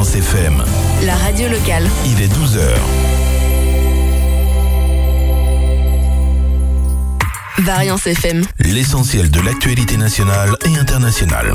Variance FM. La radio locale. Il est 12h. Variance FM. L'essentiel de l'actualité nationale et internationale.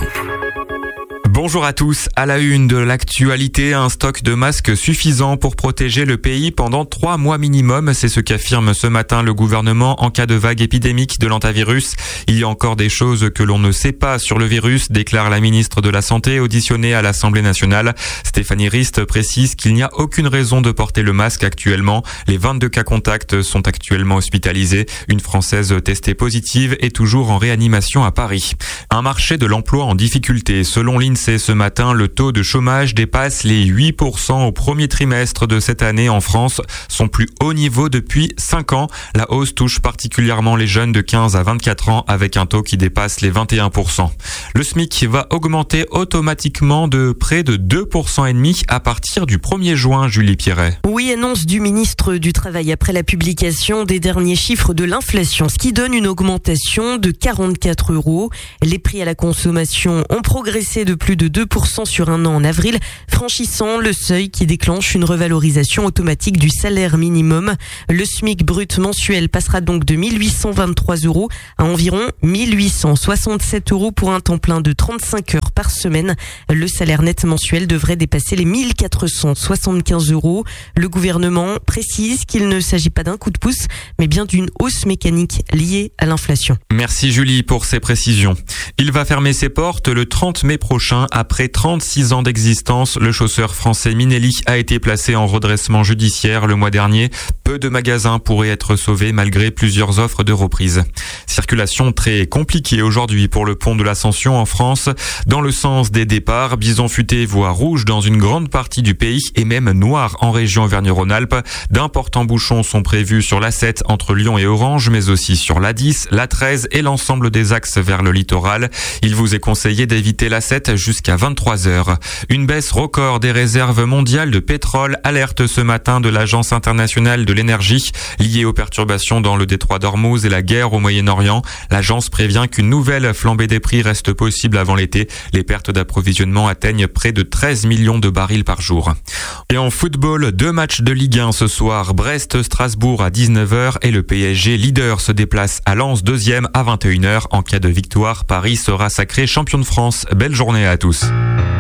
Bonjour à tous. À la une de l'actualité, un stock de masques suffisant pour protéger le pays pendant 3 mois minimum. C'est ce qu'affirme ce matin le gouvernement en cas de vague épidémique de l'hantavirus. Il y a encore des choses que l'on ne sait pas sur le virus, déclare la ministre de la Santé auditionnée à l'Assemblée nationale. Stéphanie Rist précise qu'il n'y a aucune raison de porter le masque actuellement. Les 22 cas contacts sont actuellement hospitalisés. Une Française testée positive est toujours en réanimation à Paris. Un marché de l'emploi en difficulté. Selon l'INSEE, ce matin, le taux de chômage dépasse les 8% au premier trimestre de cette année en France, son plus haut niveau depuis 5 ans. La hausse touche particulièrement les jeunes de 15 à 24 ans avec un taux qui dépasse les 21%. Le SMIC va augmenter automatiquement de près de 2,5% à partir du 1er juin, Julie Pierret. Oui, annonce du ministre du Travail après la publication des derniers chiffres de l'inflation, ce qui donne une augmentation de 44 €. Les prix à la consommation ont progressé de plus de 2% sur un an en avril, franchissant le seuil qui déclenche une revalorisation automatique du salaire minimum. Le SMIC brut mensuel passera donc de 1 823 € à environ 1 867 € pour un temps plein de 35 heures par semaine. Le salaire net mensuel devrait dépasser les 1 475 €. Le gouvernement précise qu'il ne s'agit pas d'un coup de pouce, mais bien d'une hausse mécanique liée à l'inflation. Merci Julie pour ces précisions. Il va fermer ses portes le 30 mai prochain. Après 36 ans d'existence, le chausseur français Minelli a été placé en redressement judiciaire le mois dernier. Peu de magasins pourraient être sauvés malgré plusieurs offres de reprise. Circulation très compliquée aujourd'hui pour le pont de l'Ascension en France. Dans le sens des départs, Bison Futé voit rouge dans une grande partie du pays et même noir en région Auvergne-Rhône-Alpes. D'importants bouchons sont prévus sur l'A7 entre Lyon et Orange, mais aussi sur l'A10, l'A13 et l'ensemble des axes vers le littoral. Il vous est conseillé d'éviter l'A7 jusqu'à 23h. Une baisse record des réserves mondiales de pétrole alerte ce matin de l'Agence internationale de l'énergie liée aux perturbations dans le détroit d'Ormuz et la guerre au Moyen-Orient. L'agence prévient qu'une nouvelle flambée des prix reste possible avant l'été. Les pertes d'approvisionnement atteignent près de 13 millions de barils par jour. Et en football, 2 matchs de Ligue 1 ce soir. Brest-Strasbourg à 19h et le PSG leader se déplace à Lens 2e à 21h. En cas de victoire, Paris sera sacré champion de France. Belle journée à tous.